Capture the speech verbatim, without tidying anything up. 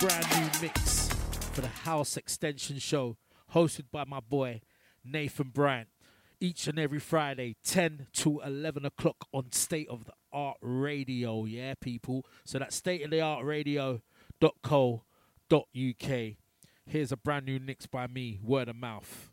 brand new mix for the House Extension Show, hosted by my boy Nathan Bryant. Each and every Friday, ten to eleven o'clock on State of the Art Radio, yeah, people? So that's state of the art radio dot co dot uk. Here's a brand new mix by me, word of mouth.